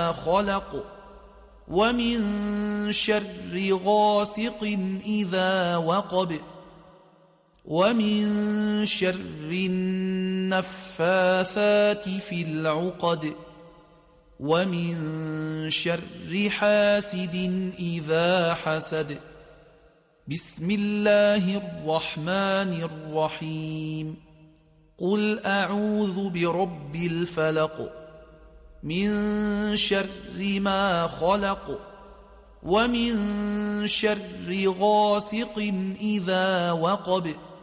ما خلق ومن شر غاسق إذا وقب ومن شر النفاثات في العقد ومن شر حاسد إذا حسد. بسم الله الرحمن الرحيم. قل أعوذ برب الفلق من شر ما خلق ومن شر غاسق إذا وقب